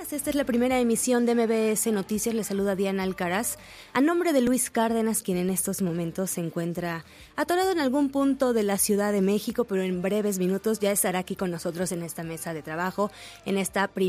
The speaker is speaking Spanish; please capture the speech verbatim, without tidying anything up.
días, esta es la primera emisión de M B S Noticias, le saluda Diana Alcaraz, a nombre de Luis Cárdenas, quien en estos momentos se encuentra atorado en algún punto de la Ciudad de México, pero en breves minutos ya estará aquí con nosotros en esta mesa de trabajo, en esta primera